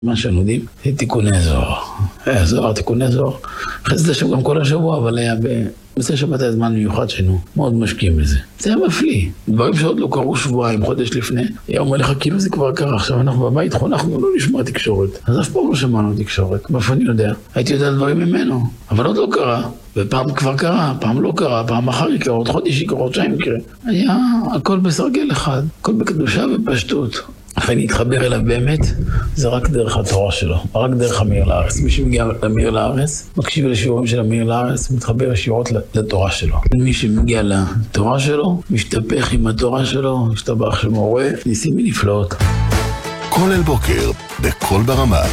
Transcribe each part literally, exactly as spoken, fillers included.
מה שאנו יודעים, זה תיקוני זוהר. היה זוהר, תיקוני זוהר. חסד השם גם כל השבוע, אבל היה בנושא שבת היה זמן מיוחד שלנו, מאוד משקיעים בזה. זה היה מפליא. דברים שעוד לא קרו שבועיים, חודש לפני, היה אומר לך, כאילו זה כבר קרה. עכשיו אנחנו בבית חונכנו לא לשמוע תקשורת. אז אף פעם לא שמענו תקשורת. מאיפה אני יודע? הייתי יודע דברים ממנו, אבל עוד לא קרה. ופעם כבר קרה, פעם לא קרה, פעם אחר יקרה, עוד חודש יקרה, עוד שיים יקרה. היה הכל בסרגל אחד, הכל בקדושה ופשטות. אחרי להתחבר אליו באמת, זה רק דרך התורה שלו, רק דרך המאיר לארץ. מי שמגיע למאיר לארץ, מקשיב לשיעורים של המאיר לארץ, מתחבר ישירות לתורה שלו. מי שמגיע לתורה שלו, משתפך עם התורה שלו, משתבח שמורה, ניסים ונפלאות. כל אל בוקר, בכל ברמה.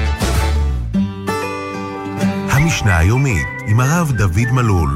המשנה היומית, עם הרב דוד מלול.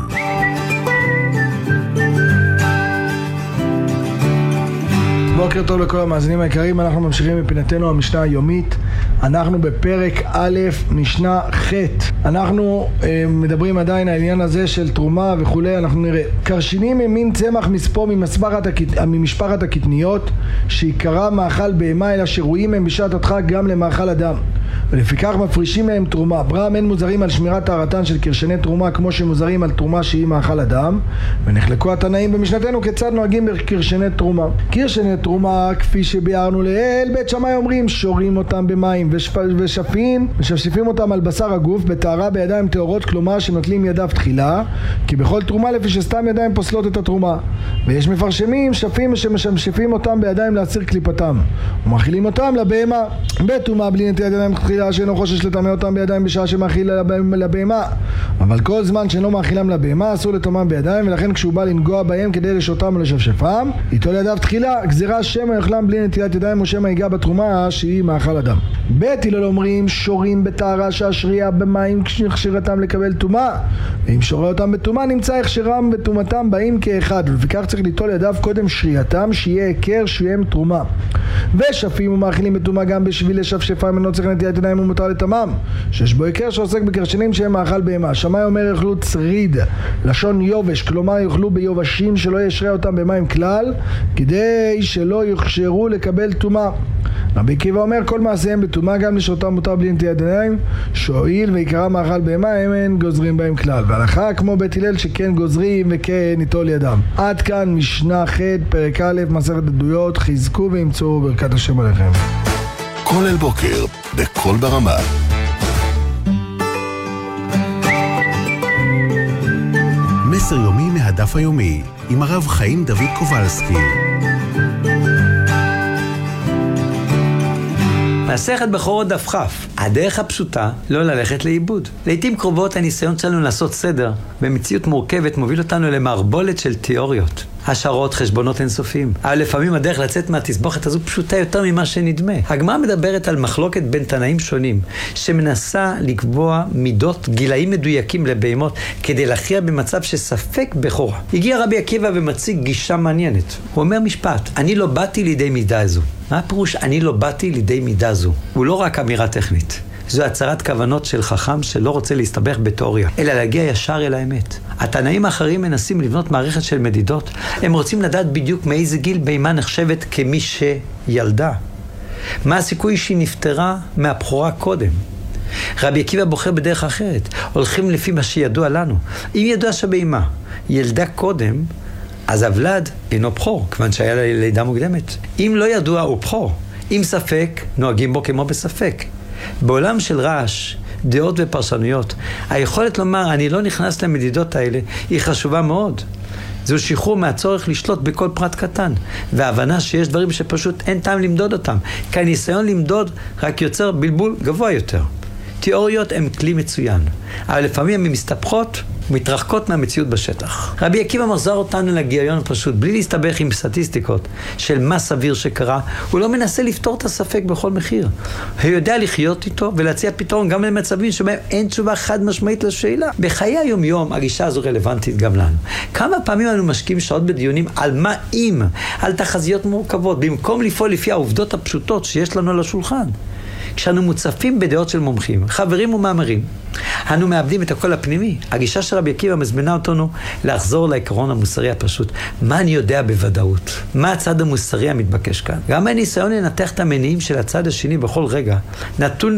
בוקר טוב לכל המאזינים היקרים, אנחנו ממשיכים בפינתנו המשנה היומית. אנחנו בפרק א', משנה ח'. אנחנו אה, מדברים עדיין על העניין הזה של תרומה וכולי. אנחנו נראה. קרשינים הם מין צמח מספור ממשפחת, הקט... ממשפחת הקטניות, שעיקרה מאכל בהמה, אלא שרואים הם בשעת הדחק גם למאכל אדם. ולפיכך מפרישים מהם תרומה. ברם אין מוזרים על שמירת טהרתן של קרשני תרומה כמו שמוזרים על תרומה שהיא מאכל אדם. ונחלקו התנאים במשנתנו כיצד נוהגים בקרשני תרומה. קרשני תרומה, כפי שביארנו לאל, בית שמאי אומרים שורים אותם במים ושפ... ושפים ושפשפים אותם על בשר הגוף בטהרה בידיים טהורות, כלומר שנוטלים ידיו תחילה, כי בכל תרומה לפי שסתם ידיים פוסלות את התרומה. ויש מפרשמים שפים שמשפשפים אותם בידיים להסיר קליפתם ומאכילים אותם לבהמה. בתרומה בלי נטילת ידיים תחילה שאינו חושש לטמא אותם בידיים בשעה שמאכיל לבהמה, אבל כל זמן שאינו מאכילם לבהמה אסור לטמאם בידיים, ולכן כשהוא בא לנגוע בהם כדי לשותם או לשפשפם ייטול ידיו תחילה, גזירה שמא יאכלם בלי נטילת ידיים או שמא ייגע בתרומה שהיא מאכל אדם. בית הלל אומרים שורים בטהרה שהשרייה במים כשכשירתם לקבל טומאה, ואם שורה אותם בטומאה נמצא הכשרם וטומאתם באים כאחד, ולפיכך צריך ליטול ידיו קודם שרייתם שיהיה היכר שהם תרומה. ושפים ומאכילים בטומאה גם בשביל לשפשפם אינו צריך נטילת ידיים ומותר לטמאם, שיש בו היכר שעוסק בקרשנים שהם מאכל בהמה. שמאי אומר יאכלו צריד, לשון יובש, כלומר יאכלו ביובשים שלא ישרה אותם במים כלל, כדי שלא יוכשרו לקבל טומאה. רבי עקיבא אומר כל מעשיהם בטומאה גם לשרותם מותר בלי נטילת ידיים, שהואיל ועיקרם מאכל בהמה הם אין גוזרים בהם כלל, והלכה כמו בית הלל שכן גוזרים וכן ניטול ידם. עד כאן משנה ח' פרק א' מסכת עדויות. חזקו ואמצו ברכת השם עליכם. כל אל בוקר בכל ברמה. מסר יומי מהדף היומי עם הרב חיים דוד קובלסקי. מסכת בכורות דף כ'. הדרך הפשוטה לא ללכת לאיבוד. לעתים קרובות הניסיון שלנו לעשות סדר במציאות מורכבת מוביל אותנו למערבולת של תיאוריות, השערות, חשבונות אינסופיים. אבל לפעמים הדרך לצאת מהתסבוכת הזו פשוטה יותר ממה שנדמה. הגמרא מדברת על מחלוקת בין תנאים שונים שמנסה לקבוע מידות גילאים מדויקים לבהמות כדי להכריע במצב שספק בכורה. הגיע רבי עקיבא ומציג גישה מעניינת. הוא אומר משפט: אני לא באתי לידי מידה זו. מה הפירוש אני לא באתי לידי מידה זו? הוא לא רק אמירה טכנית. זו הצהרת כוונות של חכם שלא רוצה להסתבך בתיאוריה, אלא להגיע ישר אל האמת. התנאים האחרים מנסים לבנות מערכת של מדידות. הם רוצים לדעת בדיוק מאיזה גיל בהמה נחשבת כמי שילדה. מה הסיכוי שהיא נפטרה מהבכורה קודם? רבי עקיבא בוחר בדרך אחרת. הולכים לפי מה שידוע לנו. אם ידוע שבהמה ילדה קודם, אז הוולד אינו בכור, כיוון שהיה לה לידה מוקדמת. אם לא ידוע הוא בכור. אם ספק, נוהגים בו כמו בספק. בעולם של רעש, דעות ופרשנויות, היכולת לומר אני לא נכנס למדידות האלה היא חשובה מאוד. זהו שחרור מהצורך לשלוט בכל פרט קטן, וההבנה שיש דברים שפשוט אין טעם למדוד אותם, כי הניסיון למדוד רק יוצר בלבול גבוה יותר. תיאוריות הם כלי מצוין, אבל לפעמים הן מסתבכות ומתרחקות מהמציאות בשטח. רבי עקיבא מחזיר אותנו לגיליון פשוט, בלי להסתבך עם סטטיסטיקות של מה סביר שקרה. הוא לא מנסה לפתור את הספק בכל מחיר. הוא יודע לחיות איתו ולהציע פתרון גם למצבים שבהם אין תשובה חד משמעית לשאלה. בחיי היום יום הגישה הזו רלוונטית גם לנו. כמה פעמים אנו משקיעים שעות בדיונים על מה אם, על תחזיות מורכבות, במקום לפעול לפי העובדות הפשוטות שיש לנו על השולחן. כשאנו מוצפים בדעות של מומחים, חברים ומאמרים, אנו מאבדים את הקול הפנימי. הגישה של רבי עקיבא מזמינה אותנו לחזור לעיקרון המוסרי הפשוט. מה אני יודע בוודאות? מה הצד המוסרי המתבקש כאן? גם הניסיון לנתח את המניעים של הצד השני בכל רגע, נתון